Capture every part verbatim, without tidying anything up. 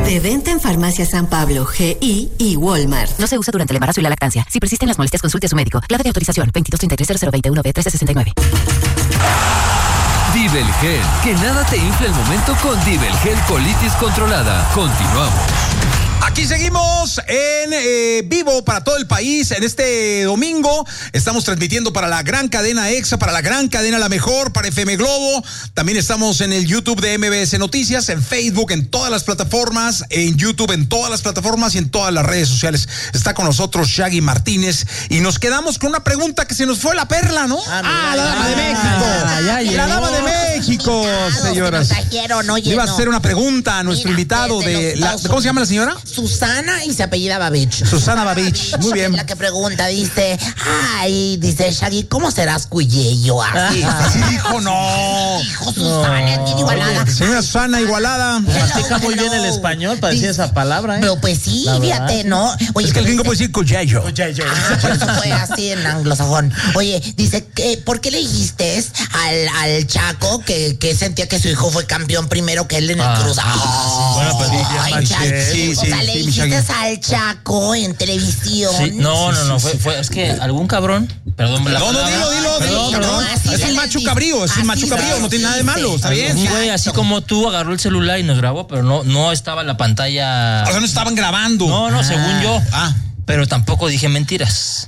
De venta en Farmacia San Pablo, G I y Walmart. No se usa durante el embarazo y la lactancia. Si persisten las molestias, consulte a su médico. Clave de autorización veintidós treinta y tres cero cero veintiuno B trece sesenta y nueve. Dibelgel, que nada te infla el momento con Dibelgel colitis controlada. Continuamos. Aquí seguimos en eh, vivo para todo el país en este domingo. Estamos transmitiendo para la gran cadena EXA, para la gran cadena La Mejor, para F M Globo. También estamos en el YouTube de M B S Noticias, en Facebook, en todas las plataformas, en YouTube, en todas las plataformas y en todas las redes sociales. Está con nosotros Shaggy Martínez y nos quedamos con una pregunta que se nos fue la perla, ¿no? Ah, ah la dama de México. Ya, ya, ya, la dama de México, señoras. Trajeron, oye, Le iba no. a hacer una pregunta a nuestro Mira, invitado de la, ¿cómo se llama la señora? Susana y se apellida Babich. Susana Babich, muy bien. La que pregunta, dice, ay, dice Shaggy, ¿cómo serás cuyeyo así? Hijo, no. Hijo, Susana, es bien igualada. Señora Susana Igualada. Practica muy bien el español para decir esa palabra, ¿eh? Pero pues sí, fíjate, ¿no? Oye, es que el gringo puede decir cuyeyo. Cuyeyo. Ah, por eso fue así en anglosajón. Oye, dice, que, ¿por qué le dijiste al, al Chaco que, que sentía que su hijo fue campeón primero que él en el Ah, Cruz? Oh, bueno, pues, ay, sí, Chaco. sí, O sí, sea, le sí, dijiste Shaggy. al Chaco en televisión. Sí, no, no, no, fue, fue, es que algún cabrón, perdón, la No, no, palabra, dilo, dilo, perdón, dilo, perdón, así Es se un le macho dice. cabrío, es un Así macho se cabrío, le no tiene nada de malo, dice. está bien. un güey así como tú agarró el celular y nos grabó, pero no, no estaba la pantalla. O sea, no estaban grabando. No, no, según yo. Ah. Pero tampoco dije mentiras.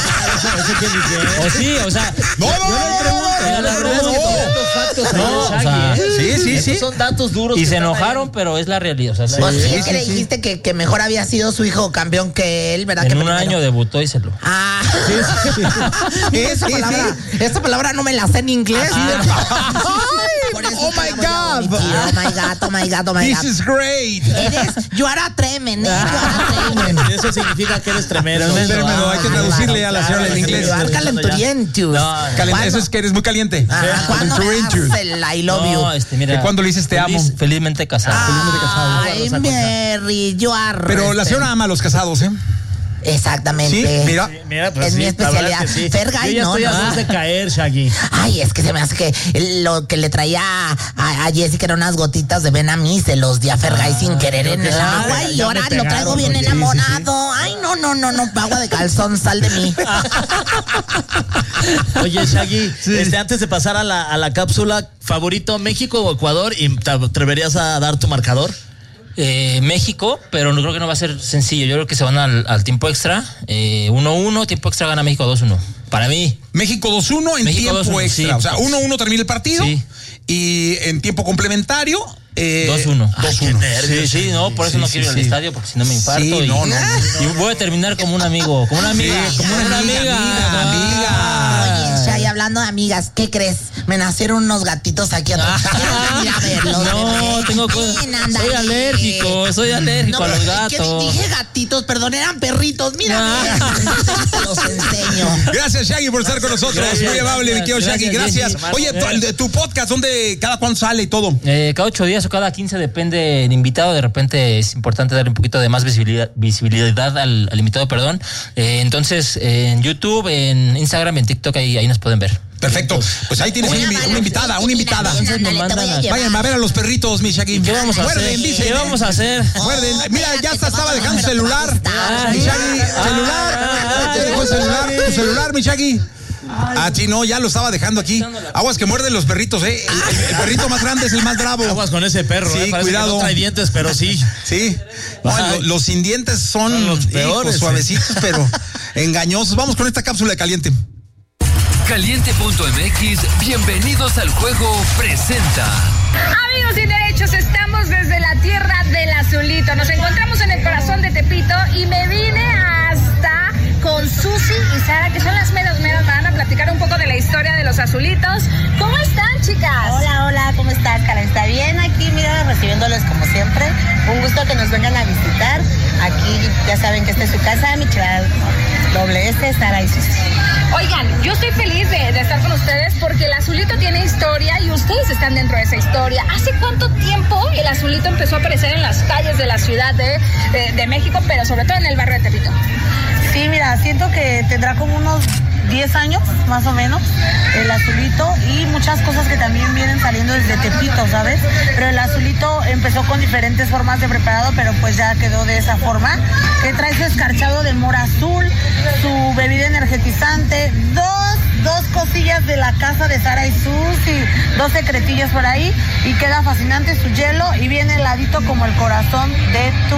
O sí, o sea. No, no, no, yo le pregunto, No, o sea, Sí, sí, sí. Son datos duros. y se enojaron, pero es la realidad. O sea, Pues sí, Sí, es que sí, le sí. dijiste que, que mejor había sido su hijo campeón que él, ¿verdad? en que un primero. año debutó y se lo. Ah, Sí, esa, sí, palabra, sí. esa palabra no me la sé en inglés. Por eso Oh my estamos God. ya, Oh my God, oh my God, oh my This God. is great. Eres, you are a tremendo, you are a tremendo. Eso significa que eres tremendo. Tremendo, hay que traducirle a la señora en inglés. You are calenturientus. Calen- Eso es que eres muy caliente. Ajá, ¿cuándo me das el I love you? No, este, mira. ¿De cuándo le dices te amo? feliz- Felizmente casado. Ay, Mary, you are Pero la señora ama a los casados, ¿eh? Exactamente. Sí, mira. Mira, pues Es sí, mi la verdad especialidad. es que sí. Fergay, Yo ya no, estoy no. a dos de caer, Shaggy. Ay, es que se me hace que lo que le traía a, a Jessica eran unas gotitas de ven a mí, se los di a Fergay sin querer en el ya agua me- y ya ahora me lo traigo pegaron, bien sí, sí, enamorado. Ay, no, no, no, no, agua de calzón, sal de mí. Oye, Shaggy, este, antes de pasar a la, a la cápsula, ¿favorito México o Ecuador? ¿Y te atreverías a dar tu marcador? Eh, México, pero no creo que no va a ser sencillo. Yo creo que se van al, al tiempo extra. Eh, uno uno, tiempo extra gana México dos uno. Para mí. México dos uno en México tiempo dos uno, extra. sí. O sea, uno uno termina el partido. Sí. Y en tiempo complementario. Eh, dos uno. dos uno. Sí, sí, no, por eso Sí, no sí, quiero ir al sí. estadio, porque si no me infarto. Sí, y, no, no, y voy a terminar como un amigo, como una amiga. Sí, como una amiga, amiga, amiga. Oye, Shay, hablando de amigas, ¿qué crees? Me nacieron unos gatitos aquí atrás. Quiero ir a verlos, No, bebé. tengo cosas. Ven, ándale. Soy alérgico, soy alérgico No, a los es gatos. que dije gatitos, perdón, eran perritos. Mira, te los enseño. Gracias, Shaggy, por estar con nosotros. Gracias, Muy amable, mi querido gracias, Shaggy. Gracias. gracias. Oye, tu, el de tu podcast, ¿dónde, cada cuándo sale y todo? Eh, cada ocho días o cada quince depende del invitado. De repente es importante darle un poquito de más visibilidad, visibilidad al, al invitado, perdón. Eh, entonces, eh, en YouTube, en Instagram, en TikTok, ahí, ahí nos pueden ver. Perfecto. Pues ahí tienes una, invi- una invitada, una invitada. Ándale, me te mandan voy a a- llevar. Vayan a ver a los perritos, mi Shaggy. ¿Qué vamos a Muerden, hacer? dicen. ¿Qué vamos a hacer? Muerden. Oh, Mira, ya espérate, hasta te estaba va a dejando gustar, celular. te va a gustar. Mi Shaggy, celular. Ah, Ya dejó el celular, tu celular, mi Shaggy. Ah, sí, no, ya lo estaba dejando aquí. Aguas que muerden los perritos, ¿eh? El, el- el perrito más grande es el más bravo. Aguas con ese perro, Sí, eh. Parece cuidado. que no trae dientes, pero sí. Sí. No, Ay. lo- los sin dientes son, Son los hijos, peores, suavecitos, pero engañosos. Vamos con esta cápsula de caliente. Caliente punto M X, bienvenidos al juego, presenta. Amigos sin derechos, estamos desde la tierra del azulito. Nos encontramos en el corazón de Tepito y me vine hasta con Susi y Sara, que son las meras meras. Van a platicar un poco de la historia de los azulitos. ¿Cómo están, chicas? Hola, hola, ¿cómo estás, Karen? ¿Está bien aquí? Mira, recibiéndolos como siempre. Un gusto que nos vengan a visitar. Aquí ya saben que esta es su casa, mi chava doble S, Sara y Susi. Oigan, yo estoy feliz de, de estar con ustedes porque el azulito tiene historia y ustedes están dentro de esa historia. ¿Hace cuánto tiempo el azulito empezó a aparecer en las calles de la Ciudad de, de, de México, pero sobre todo en el barrio de Tepito? Sí, mira, siento que tendrá como unos diez años, más o menos, el Azulito, y muchas cosas que también vienen saliendo desde Tepito, ¿sabes? Pero el Azulito empezó con diferentes formas de preparado, pero pues ya quedó de esa forma, que trae su escarchado de mora azul, su bebida energetizante, dos, dos cosillas de la casa de Sara y Susi, dos secretillas por ahí, y queda fascinante su hielo, y viene heladito como el corazón de tu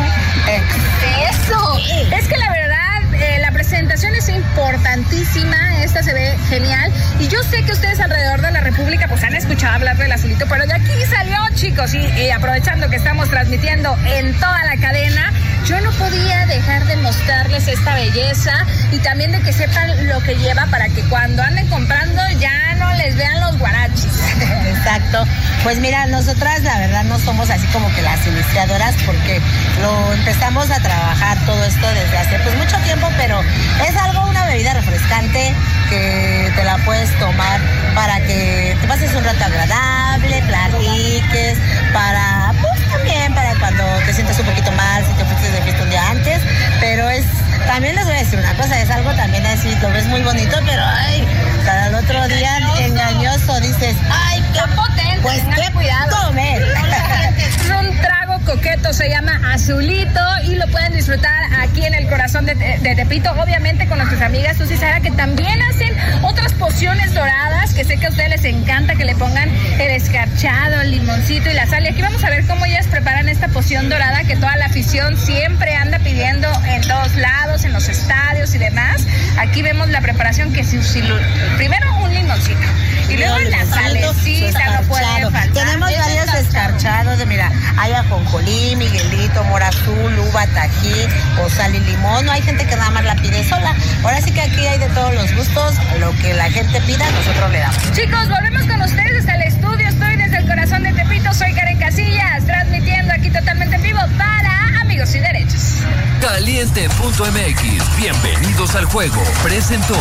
ex. ¡Eso! Es que la verdad, Eh, la presentación es importantísima, esta se ve genial, y yo sé que ustedes alrededor de la República pues han escuchado hablar del Azulito, pero de aquí salió, chicos, y, y aprovechando que estamos transmitiendo en toda la cadena, yo no podía dejar de mostrarles esta belleza y también de que sepan lo que lleva para que cuando anden comprando ya no les vean los guarachis. Exacto. Pues mira, nosotras la verdad no somos así como que las iniciadoras, porque lo empezamos a trabajar todo esto desde hace pues mucho tiempo, pero es algo, una bebida refrescante que te la puedes tomar para que te pases un rato agradable, platiques, para pues también para cuando te sientas un poquito mal, si te fuiste de fiesta un día antes, pero es, también les voy a decir una cosa, es algo también así, lo ves muy bonito, pero ay, para el otro día engañoso, dices, ay, qué potente, pues qué cuidado, tome. Es un trago coqueto, se llama Azulito, y lo pueden disfrutar aquí en el corazón de, de Tepito, obviamente con nuestras amigas Susi y Sara, que también hacen otras pociones doradas, que sé que a ustedes les encanta que le pongan el escarchado, el limoncito y la sal, y aquí vamos a ver cómo ellas preparan esta poción dorada que toda la afición siempre anda pidiendo en todos lados, en los estadios y demás. Aquí vemos la preparación, que si, si lo, primero un limoncito y luego la salecita, no puede faltar. Tenemos varios escarchados, de, mira, hay ajonjolí, miguelito, mora azul, uva, tají, o sal y limón. No hay gente que nada más la pide sola. Ahora sí que aquí hay de todos los gustos, lo que la gente pida, nosotros le damos. Chicos, volvemos con ustedes hasta el estudio. Estoy desde el corazón de Tepito, soy Karen Casillas, transmitiendo aquí totalmente en vivo para Amigos y Derechos. Caliente punto m x, bienvenidos al juego, presentó.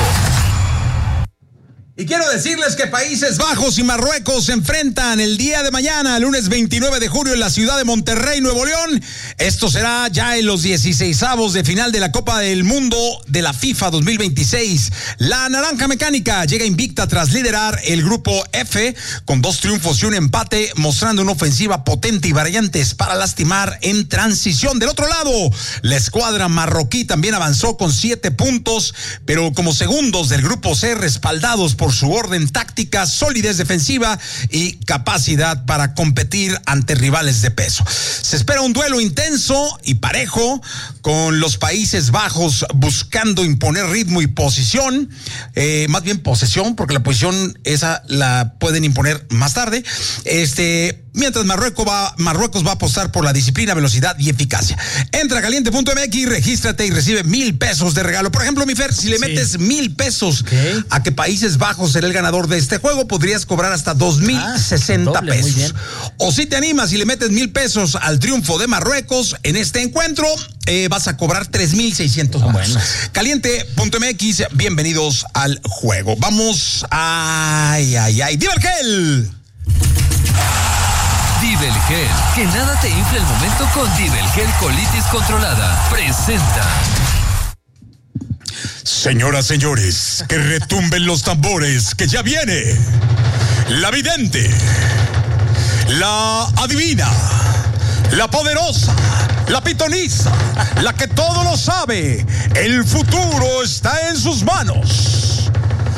Y quiero decirles que Países Bajos y Marruecos se enfrentan el día de mañana, lunes veintinueve de julio, en la ciudad de Monterrey, Nuevo León. Esto será ya en los dieciseisavos de final de la Copa del Mundo de la FIFA dos mil veintiséis. La Naranja Mecánica llega invicta tras liderar el grupo F con dos triunfos y un empate, mostrando una ofensiva potente y variantes para lastimar en transición. Del otro lado, la escuadra marroquí también avanzó con siete puntos, pero como segundos del grupo C, respaldados por por su orden táctica, solidez defensiva y capacidad para competir ante rivales de peso. Se espera un duelo intenso y parejo, con los Países Bajos buscando imponer ritmo y posición, eh, más bien posesión, porque la posición esa la pueden imponer más tarde. Este, mientras Marruecos va, Marruecos va a apostar por la disciplina, velocidad y eficacia. Entra a caliente punto m x, regístrate y recibe mil pesos de regalo. Por ejemplo, mi Fer, si le sí. metes mil pesos okay. a que Países Bajos será el ganador de este juego, podrías cobrar hasta dos mil sesenta ah, pesos. O si te animas y le metes mil pesos al triunfo de Marruecos en este encuentro, eh, vas a cobrar tres mil seiscientos ah, bueno. Caliente punto m x, bienvenidos al juego. Vamos, ay, ay, ay, ¡Diva el Gel! Diva el Gel, que nada te infle el momento con Diva el Gel Colitis Controlada. Presenta. Señoras, señores, que retumben los tambores, que ya viene la vidente, la adivina, la poderosa, la pitoniza, la que todo lo sabe. El futuro está en sus manos.